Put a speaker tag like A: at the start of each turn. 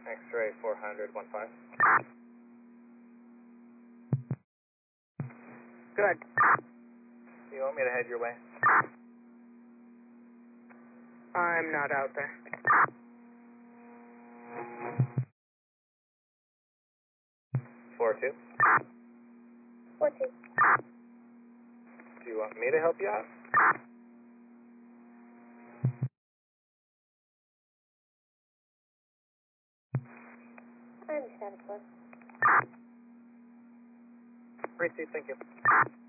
A: X-ray 400, 15.
B: Good.
A: You want me to head your way?
B: I'm not out there.
A: 4-2.
C: 4-2.
A: Do you want me to help you out?
C: I understand, of course.
A: Receive, thank you.